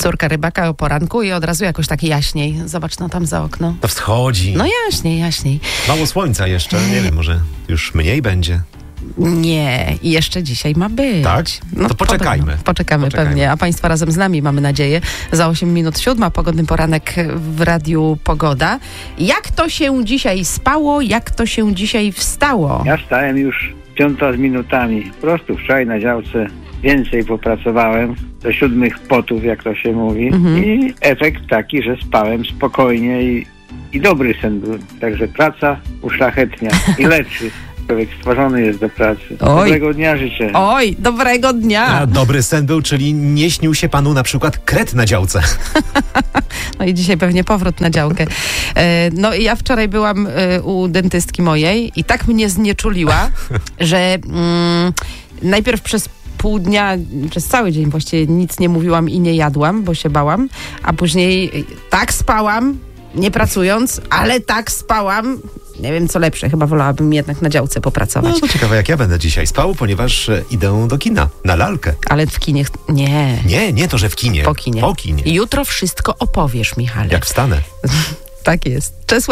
Córka rybaka o poranku i od razu jakoś tak jaśniej. Zobacz, no tam za okno. To wschodzi. No jaśniej. Mało słońca jeszcze, nie wiem, może już mniej będzie. Nie, i jeszcze dzisiaj ma być. Tak? To poczekajmy. Poczekamy pewnie, a Państwa razem z nami, mamy nadzieję. Za 8 minut 7, pogodny poranek w Radiu Pogoda. Jak to się dzisiaj spało, jak to się dzisiaj wstało? Ja wstałem już 5 z minutami. Po prostu wczoraj na działce więcej popracowałem, do 7 potów, jak to się mówi. I efekt taki, że spałem spokojnie i dobry sen był. Także praca uszlachetnia i leczy. Człowiek stworzony jest do pracy. Dobrego dnia życzę. Oj, dobrego dnia. A dobry sen był, czyli nie śnił się panu na przykład kret na działce. No i dzisiaj pewnie powrót na działkę. No i ja wczoraj byłam u dentystki mojej i tak mnie znieczuliła, że najpierw przez pół dnia, przez cały dzień właściwie nic nie mówiłam i nie jadłam, bo się bałam, a później tak spałam, nie pracując, ale tak spałam. Nie wiem, co lepsze. Chyba wolałabym jednak na działce popracować. No to ciekawe, jak ja będę dzisiaj spał, ponieważ idę do kina, na lalkę. Ale w kinie... Nie. Nie to, że w kinie. Po kinie. Jutro wszystko opowiesz, Michale. Jak wstanę. Tak jest. Czesław